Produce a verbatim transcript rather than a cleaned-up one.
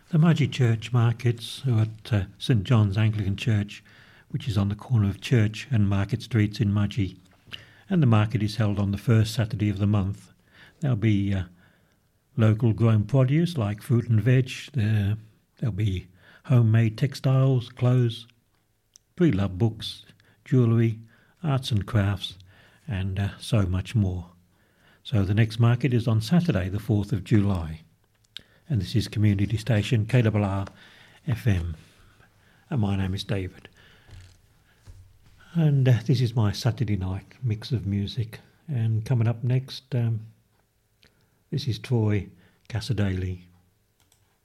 The Mudgee Church markets are at uh, St John's Anglican Church, which is on the corner of Church and Market Streets in Mudgee. And the market is held on the first Saturday of the month. There'll be uh, local grown produce like fruit and veg. There, there'll be homemade textiles, clothes, pre-loved books, jewellery, arts and crafts, and uh, so much more. So the next market is on Saturday, the fourth of July. And this is Community Station K R R F M. And my name is David. And uh, this is my Saturday night mix of music. And coming up next, um, this is Troy Cassadaly